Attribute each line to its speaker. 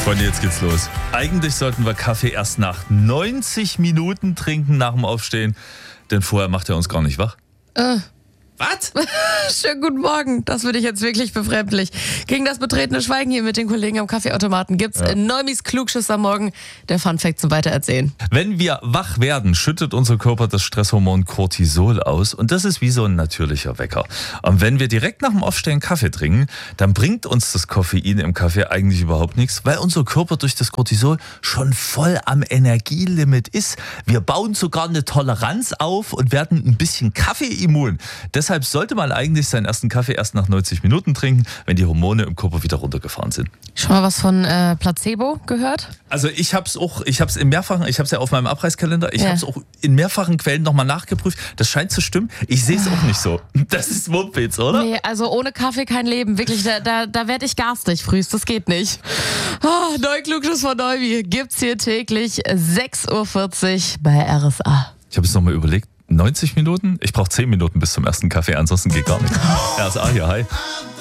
Speaker 1: Freunde, jetzt geht's los. Eigentlich sollten wir Kaffee erst nach 90 Minuten trinken nach dem Aufstehen, denn vorher macht er uns gar nicht wach. Was?
Speaker 2: Schönen guten Morgen. Das finde ich jetzt wirklich befremdlich. Gegen das betretene Schweigen hier mit den Kollegen am Kaffeeautomaten gibt's Neumis Klugschiss am Morgen. Der Funfact zum Weitererzählen.
Speaker 1: Wenn wir wach werden, schüttet unser Körper das Stresshormon Cortisol aus und das ist wie so ein natürlicher Wecker. Und wenn wir direkt nach dem Aufstehen Kaffee trinken, dann bringt uns das Koffein im Kaffee eigentlich überhaupt nichts, weil unser Körper durch das Cortisol schon voll am Energielimit ist. Wir bauen sogar eine Toleranz auf und werden ein bisschen Kaffeeimmun. Deshalb sollte man eigentlich seinen ersten Kaffee erst nach 90 Minuten trinken, wenn die Hormone im Körper wieder runtergefahren sind.
Speaker 2: Schon mal was von Placebo gehört?
Speaker 1: Also ich habe es ja auf meinem Abreißkalender, ich habe es auch in mehrfachen Quellen nochmal nachgeprüft. Das scheint zu stimmen. Ich sehe es auch nicht so. Das ist Mumpitz, oder?
Speaker 2: Nee, also ohne Kaffee kein Leben. Wirklich, da werde ich garstig frühst. Das geht nicht. Neu Klugschiss von Neumi gibt's hier täglich 6.40 Uhr bei RSA.
Speaker 1: Ich habe es nochmal überlegt. 90 Minuten? Ich brauche 10 Minuten bis zum ersten Kaffee, ansonsten geht gar nichts. RSA hier, hi.